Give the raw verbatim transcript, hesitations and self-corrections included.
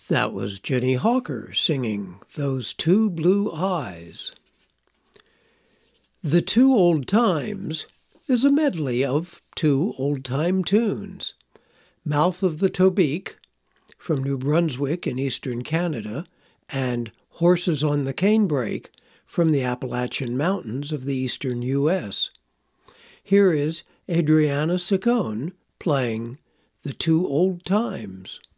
That was Jenny Hawker singing Those Two Blue Eyes. The Two Old Times is a medley of two old-time tunes. Mouth of the Tobique from New Brunswick in eastern Canada and Horses on the Canebrake from the Appalachian Mountains of the eastern U S. Here is Adriana Ciccone playing The Two Old Times.